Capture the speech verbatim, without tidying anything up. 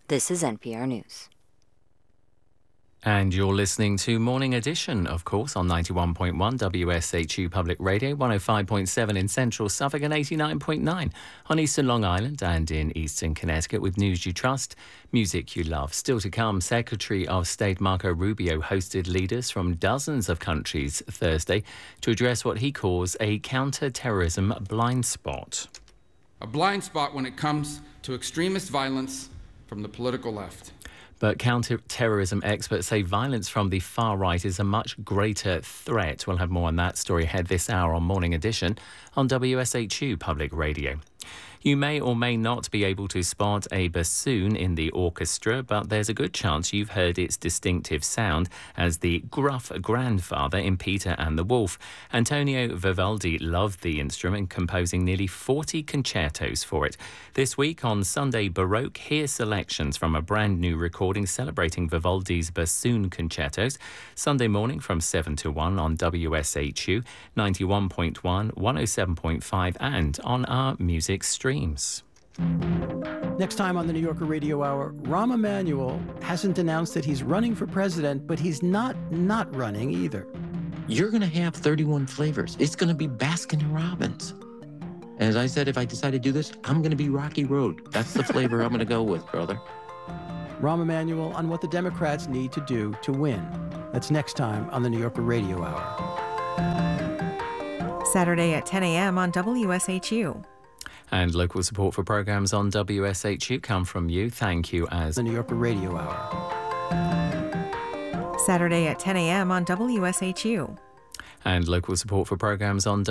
This is N P R News. And you're listening to Morning Edition, of course, on ninety-one point one W S H U Public Radio, one oh five point seven in central Suffolk and eighty-nine point nine on eastern Long Island and in eastern Connecticut with news you trust, music you love. Still to come, Secretary of State Marco Rubio hosted leaders from dozens of countries Thursday to address what he calls a counter-terrorism blind spot. A blind spot when it comes to extremist violence from the political left. But counter-terrorism experts say violence from the far right is a much greater threat. We'll have more on that story ahead this hour on Morning Edition on W S H U Public Radio. You may or may not be able to spot a bassoon in the orchestra, but there's a good chance you've heard its distinctive sound as the gruff grandfather in Peter and the Wolf. Antonio Vivaldi loved the instrument, composing nearly forty concertos for it. This week on Sunday Baroque, hear selections from a brand new recording celebrating Vivaldi's bassoon concertos. Sunday morning from seven to one on W S H U, ninety-one point one, one oh seven point five and on our music streams. Next time on the New Yorker Radio Hour, Rahm Emanuel hasn't announced that he's running for president, but he's not not running either. You're going to have thirty-one flavors. It's going to be Baskin Robbins. As I said, if I decide to do this, I'm going to be Rocky Road. That's the flavor I'm going to go with, brother. Rahm Emanuel on what the Democrats need to do to win. That's next time on the New Yorker Radio Hour. Saturday at ten a.m. on W S H U. And local support for programmes on W S H U come from you. Thank you as the New Yorker Radio Hour. Saturday at ten a.m. on W S H U. And local support for programmes on